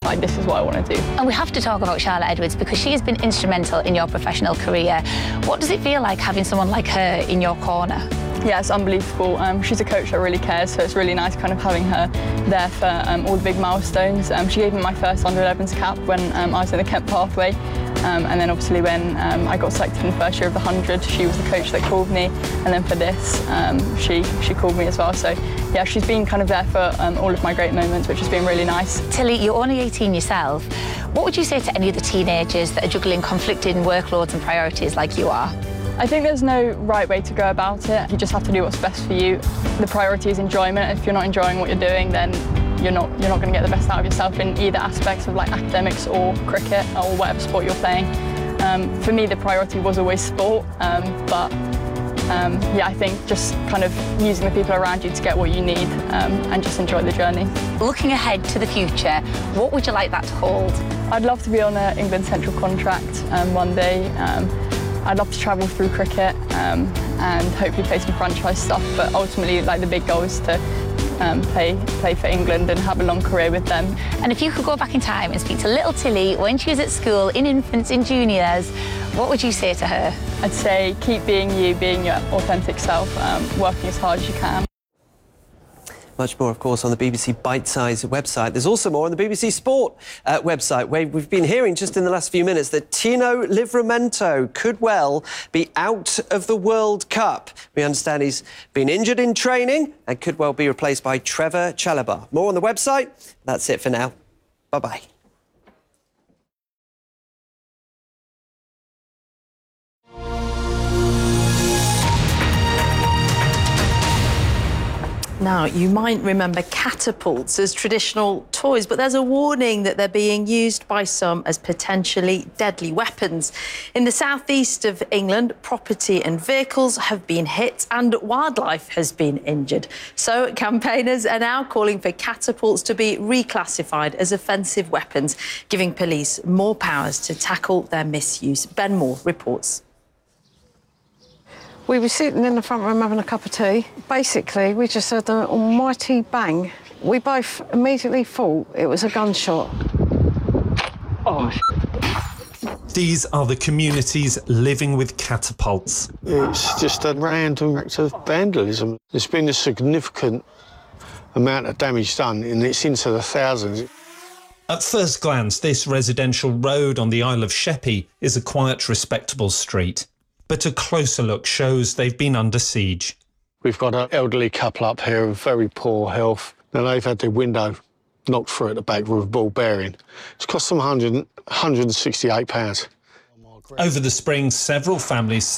like, this is what I want to do. And we have to talk about Charlotte Edwards because she has been instrumental in your professional career. What does it feel like having someone like her in your corner? Yeah, it's unbelievable. She's a coach that really cares, so it's really nice kind of having her there for all the big milestones. She gave me my first under-11s cap when I was in the Kent pathway, and then obviously when I got selected in the first year of the 100, she was the coach that called me, and then for this, she called me as well. So yeah, she's been kind of there for all of my great moments, which has been really nice. Tilly, you're only 18 yourself. What would you say to any of the teenagers that are juggling conflicting workloads and priorities like you are? I think there's no right way to go about it. You just have to do what's best for you. The priority is enjoyment. If you're not enjoying what you're doing, then you're not going to get the best out of yourself in either aspects of like academics or cricket or whatever sport you're playing. For me, the priority was always sport, but yeah, I think just kind of using the people around you to get what you need and just enjoy the journey. Looking ahead to the future, what would you like that to hold? I'd love to be on an England Central contract one day. I'd love to travel through cricket and hopefully play some franchise stuff, but ultimately like the big goal is to play for England and have a long career with them. And if you could go back in time and speak to little Tilly when she was at school, in infants, in juniors, what would you say to her? I'd say keep being you, being your authentic self, working as hard as you can. Much more, of course, on the BBC Bitesize website. There's also more on the BBC Sport website, where we've been hearing just in the last few minutes that Tino Livramento could well be out of the World Cup. We understand he's been injured in training and could well be replaced by Trevor Chalobah. More on the website. That's it for now. Bye-bye. Now, you might remember catapults as traditional toys, but there's a warning that they're being used by some as potentially deadly weapons. In the southeast of England, property and vehicles have been hit and wildlife has been injured. So campaigners are now calling for catapults to be reclassified as offensive weapons, giving police more powers to tackle their misuse. Ben Moore reports. We were sitting in the front room having a cup of tea. Basically, we just heard an almighty bang. We both immediately thought it was a gunshot. Oh, These are the communities living with catapults. It's just a random act of vandalism. There's been a significant amount of damage done, and it's into the thousands. At first glance, this residential road on the Isle of Sheppey is a quiet, respectable street. But a closer look shows they've been under siege. We've got an elderly couple up here of very poor health. Now, they've had their window knocked through at the back with a ball bearing. It's cost them £168. Over the spring, several families